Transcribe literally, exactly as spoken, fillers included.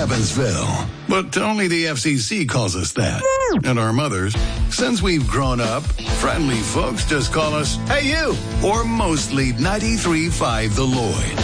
Evansville. But only the F C C calls us that. And our mothers, since we've grown up, friendly folks just call us, "Hey, you!" Or mostly ninety-three point five The Lloyd.